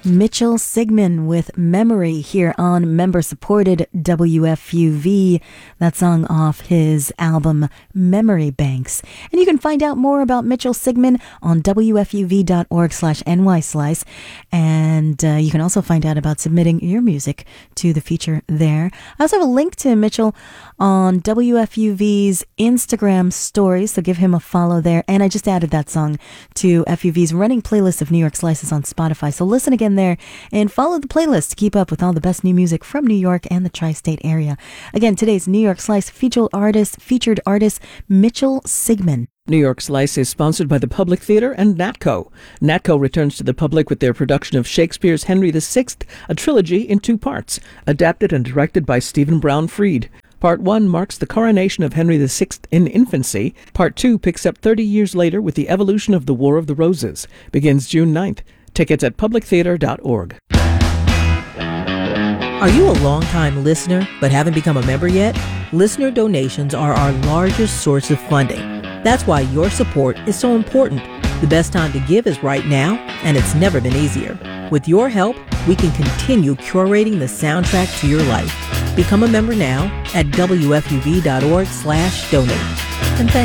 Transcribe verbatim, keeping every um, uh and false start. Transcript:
Mitchell Sigmund with Memory here on member-supported W F U V. That song off his album Memory Banks. And you can find out more about Mitchell Sigmund on W F U V dot org slash N Y Slice. And uh, you can also find out about submitting your music to the feature there. I also have a link to Mitchell on W F U V's Instagram stories, so give him a follow there. And I just added that song to F U V's running playlist of New York Slices on Spotify. So listen again there and follow the playlist to keep up with all the best new music from New York and the tri-state area. Again, today's New York Slice featured artist, featured artist Mitchell Sigmund. New York Slice is sponsored by the Public Theater and NATCO. NATCO returns to the public with their production of Shakespeare's Henry the Sixth, a trilogy in two parts, adapted and directed by Stephen Brown Freed. Part one marks the coronation of Henry the Sixth in infancy. Part two picks up thirty years later with the evolution of the War of the Roses. Begins June ninth. Tickets at public theater dot org. Are you a long-time listener but haven't become a member yet? Listener donations are our largest source of funding. That's why your support is so important. The best time to give is right now, and it's never been easier. With your help, we can continue curating the soundtrack to your life. Become a member now at W F U V dot org slash donate. And thanks.